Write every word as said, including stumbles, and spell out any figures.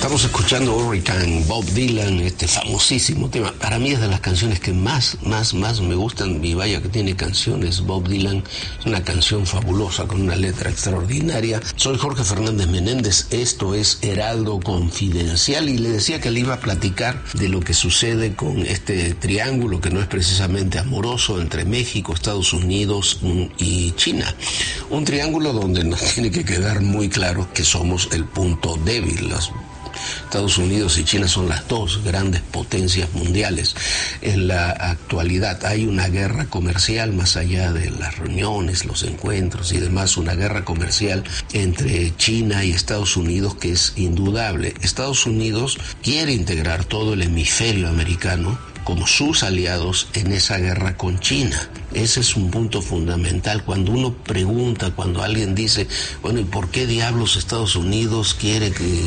Estamos escuchando Hurricane, Bob Dylan, este famosísimo tema. Para mí es de las canciones que más, más, más me gustan. Y vaya que tiene canciones. Bob Dylan es una canción fabulosa con una letra extraordinaria. Soy Jorge Fernández Menéndez. Esto es Heraldo Confidencial y le decía que le iba a platicar de lo que sucede con este triángulo que no es precisamente amoroso entre México, Estados Unidos y China. Un triángulo donde nos tiene que quedar muy claro que somos el punto débil. Los Estados Unidos y China son las dos grandes potencias mundiales. En la actualidad hay una guerra comercial, más allá de las reuniones, los encuentros y demás, una guerra comercial entre China y Estados Unidos que es indudable. Estados Unidos quiere integrar todo el hemisferio americano como sus aliados en esa guerra con China. Ese es un punto fundamental. Cuando uno pregunta, cuando alguien dice, bueno, ¿y por qué diablos Estados Unidos quiere que